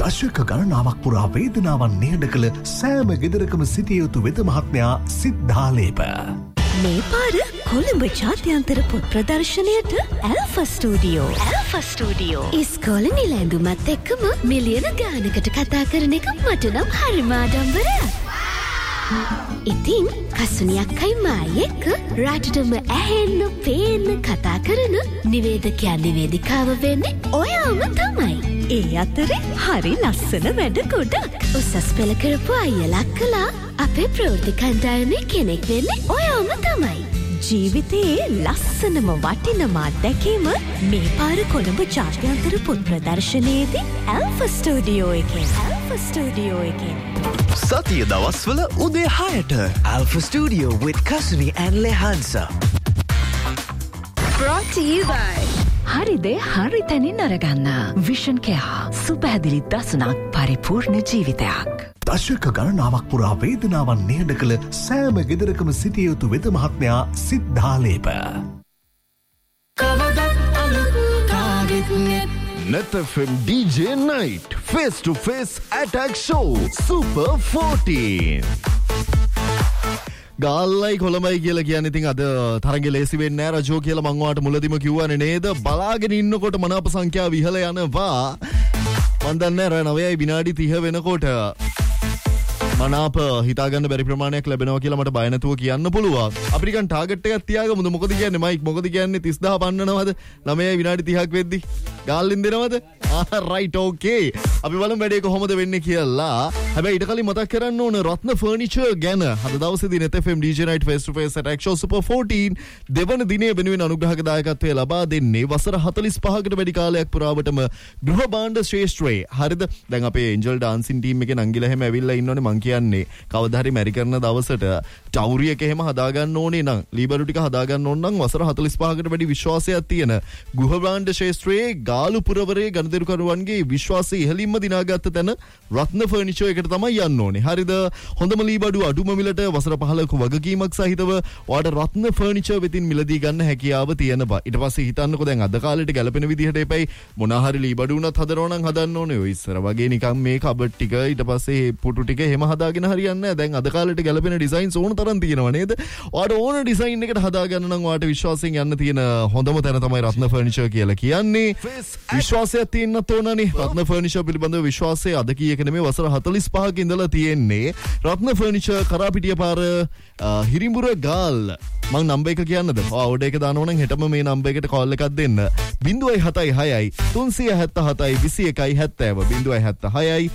දශක ගණනාවක් පුරා වේදනාවන් නිහඬ කළ සෑම ගෙදරකම සිටිය යුතු වෙද මහත්මයා සිද්ධාලේප. මේ පාර කොළඹ ජාත්‍යන්තර පොත් ප්‍රදර්ශනයට ඇල්ෆා ස්ටුඩියෝ. ඉස්කෝලේ නිල ඇඳුමත් එක්කම මිලියන ගානකට කතා කරන එක මට නම් හරිම ආඩම්බරයක්. ඉතින් කසුනියක්කයි මායි එක්ක රටටම ඇහෙන්න පේන්න කතා කරන නිවේදකයා නිවේදිකාව වෙන්නේ ඔයාම තමයි. ඒ අතරේ හරි ලස්සන වැඩ ගොඩක්. උසස් පෙළ කරපු අයියලා කළා අපේ ප්‍රවෘත්ති කණ්ඩායමේ කෙනෙක් වෙන්නේ ඔයාම තමයි. ජීවිතයේ ලස්සනම වටිනම අත්දැකීම මේ පාර කොළඹ ජාත්‍යන්තර පොත් ප්‍රදර්ශනයේදී ඇල්ෆා ස්ටුඩියෝ එකෙන්. සතිය දවස්වල උදේ 6ට Alpha Studio with Kasuni and Lehansa. Brought to you by හරිදේ හරි තැනින් අරගන්න විෂන් කෙයා සුපැහැදිලි දසුනක් පරිපූර්ණ ජීවිතයක්. දශක ගණනාවක් පුරා වේදනාවන් නිහඬ කළ සෑම ගෙදරකම සිටිය යුතු වෙද මහත්මයා සිද්ධාලේප. Net FM DJ Night Face to Face Attack Show Super 14. ගාල්ලයි කොළඹයි කියලා කියන්නේ ඉතින් අද තරඟේ ලේසි වෙන්නේ නැහැ රජෝ කියලා මම ඔයාලට මුලදිම කිව්වනේ නේද? බලාගෙන ඉන්නකොට මනාප සංඛ්‍යාව ඉහළ යනවා. මන් දන්නේ නැහැ 9යි විනාඩි 30 වෙනකොට මනාප හිතාගන්න බැරි ප්‍රමාණයක් ලැබෙනවා කියලා මට බය නැතුව කියන්න පුළුවන්. අපි නිකන් ටාගට් එකක් තියාගමුද? මොකද කියන්නේ මයික්? මොකද කියන්නේ 30000 පන්නනවද? 9යි විනාඩි 30ක් වෙද්දි ගාල්ලින් දෙනවද? රයිට් ඕකේ. අපි බලමු වැඩේ කොහොමද වෙන්නේ කියලා. හැබැයි ඊට කලින් මතක් කරන්න ඕන රත්න ෆර්නිචර් ගැන. අද දවසේදී Net FM DJ Night Face to Face Attack Show Super 14 දෙවන දිනේ වෙනුවෙන් අනුග්‍රහක දායකත්වය ලබා දෙන්නේ වසර 45කට වැඩි කාලයක් පුරාවටම ගෘහ භාණ්ඩ ශ්‍රේෂ්ඨයේ. හරිද? දැන් අපේ Angel Dancing team එකේ නංගිලා හැම ඇවිල්ලා ඉන්නෝනේ. මං කියන්නේ කවදා හරි මැරි කරන දවසට ටවුරි එක එහෙම හදාගන්න ඕනේ නම් ලීබරු ටික හදාගන්න ඕන නම් වසර 45කට වැඩි විශ්වාසයක් තියෙන ගෘහ භාණ්ඩ ශ්‍රේෂ්ඨයේ ගාලු පුරවරේ ගණදෙනුකරුවන්ගේ විශ්වාසය ඉහළින්ම දිනාගත්ත තැන රත්න ෆර්නිචර් එකට තමයි යන්න ඕනේ. හරිද? හොඳම ලීබඩු අඩුම මිලට වසර 15ක වගකීමක් සහිතව ඔයාලට රත්න ෆර්නිචර් වෙතින් මිලදී ගන්න හැකියාව තියෙනවා. ඊට පස්සේ හිතන්නකෝ දැන් අද කාලේට ගැලපෙන විදිහට එපයි මොනවා හරි ලීබඩු උනත් හදනවා නම් හදන්න ඕනේ. ඔය ඉස්සර වගේ නිකන් මේ කබඩ් ටික ඊට පස්සේ පුටු ටික එහෙම හදාගෙන හරියන්නේ නැහැ. දැන් අද කාලේට ගැලපෙන ඩිසයින්ස් ඕන තරම් තියෙනවා නේද? ඔයාලට ඕන ඩිසයින් එකකට හදාගන්න නම් ඔයාලට විශ්වාසයෙන් යන්න තියෙන හොඳම තැන තමයි රත්න ෆර්නිචර් කියලා කියන්නේ. විශ්වාසයක් තියෙන්නත් ඕනනේ. රත්න ෆර්නිචර් පිළිබඳව විශ්වාසය අද කීයක නෙමෙයි වසර 45ක ඉඳලා තියෙන්නේ. රත්න ෆර්නිචර් කරාපිටිය පාර හිරිඹුර ගාල්. මං නම්බර් එක කියන්නද? ඕඩර් එක දානවා නම් හෙටම මේ නම්බර් එකට කෝල් එකක් දෙන්න. 076 377 2170 076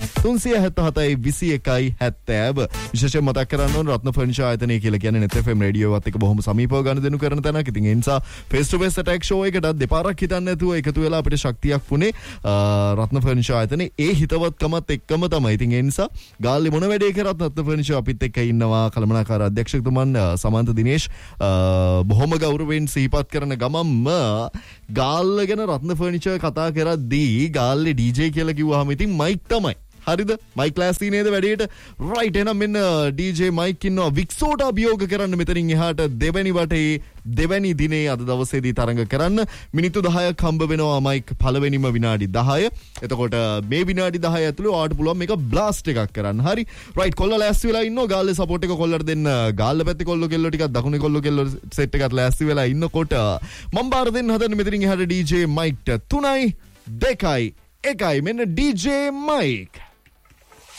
377 2170. විශේෂයෙන් මතක් කරන්න ඕන රත්න ෆර්නිචර් ආයතනය කියලා කියන්නේ Net FM රේඩියෝවත් එක්ක බොහොම සමීපව ගනුදෙනු කරන තැනක්. ඉතින් ඒ නිසා face to face attack show එකටත් දෙපාරක් හිතන්න නැතුව එකතු වෙලා අපිට ශක්තියක් වුණේ රත්න ෆර්නිචර් ආයතනයේ ඒ හිතවත්කමත් එක්කම තමයි. ඉතින් ඒ නිසා ගාල්ලේ මොන වැඩේ කරත් රත්න ෆර්නිචර් අපිත් එක්ක ඉන්නවා. කළමනාකාර අධ්‍යක්ෂකතුමන් සමන්ත දිනේෂ් බොහොම ගෞරවයෙන් සිහිපත් කරන ගමම්ම ගාල්ල ගැන රත්න ෆර්නිචර් කතා කරද්දී ගාල්ලේ DJ කියලා කිව්වහම ඉතින් මයික් තමයි. හරිද? මයික් ක්ලාස් තියෙනේද වැඩේට? රයිට්. එහෙනම් මෙන්න DJ මයික් ඉන්නවා වික්සෝට අභියෝග කරන්න මෙතනින් එහාට දෙවැනි වටේ දෙවැනි දිනේ අද දවසේදී තරඟ කරන්න. මිනිත්තු 10ක් හම්බ වෙනවා මයික් පළවෙනිම විනාඩි 10. එතකොට මේ විනාඩි 10 ඇතුළේ ඔයාලට පුළුවන් මේක බ්ලාස්ට් එකක් කරන්න. හරි. රයිට්. කොල්ල ලෑස්ති වෙලා ඉන්නෝ. ගාල්ලේ සපෝට් එක කොල්ලට දෙන්න. ගාල්ල පැත්තේ කොල්ලෝ කෙල්ලෝ ටිකක් දකුණේ කොල්ලෝ කෙල්ලෝ සෙට් එකත් ලෑස්ති වෙලා ඉන්නකොට මම බාර දෙන්න හදන්නේ මෙතනින් එහාට DJ මයික්ට 3යි 2යි 1යි මෙන්න DJ මයික්.